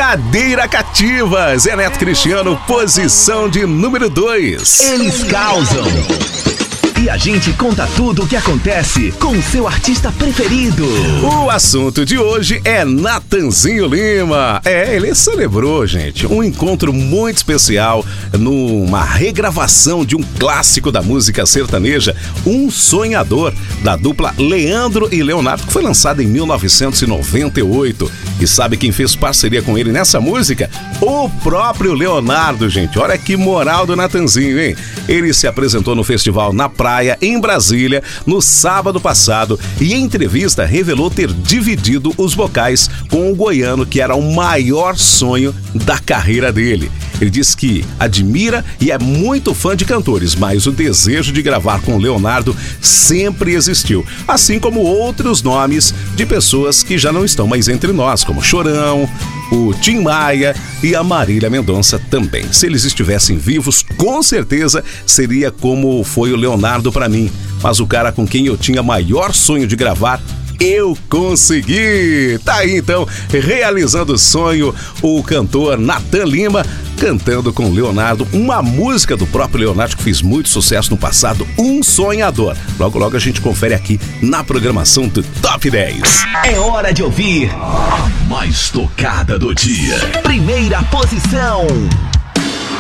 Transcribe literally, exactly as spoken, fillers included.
Cadeira Cativa, Zé Neto Cristiano, posição de número dois. Eles causam. E a gente conta tudo o que acontece com o seu artista preferido. O assunto de hoje é Natanzinho Lima. É, ele celebrou, gente, um encontro muito especial numa regravação de um clássico da música sertaneja, Um Sonhador, da dupla Leandro e Leonardo, que foi lançada em mil novecentos e noventa e oito. E sabe quem fez parceria com ele nessa música? O próprio Leonardo, gente. Olha que moral do Natanzinho, hein? Ele se apresentou no festival Na Praia, em Brasília, no sábado passado, e em entrevista revelou ter dividido os vocais com o goiano, que era o maior sonho da carreira dele. Ele diz que admira e é muito fã de cantores, mas o desejo de gravar com o Leonardo sempre existiu, assim como outros nomes de pessoas que já não estão mais entre nós, como Chorão, o Tim Maia e a Marília Mendonça também. Se eles estivessem vivos, com certeza seria como foi o Leonardo para mim, mas o cara com quem eu tinha maior sonho de gravar, eu consegui! Tá aí então, realizando o sonho, o cantor Natan Lima cantando com Leonardo uma música do próprio Leonardo que fez muito sucesso no passado, Um Sonhador. Logo, logo a gente confere aqui na programação do Top dez. É hora de ouvir a mais tocada do dia. Primeira posição.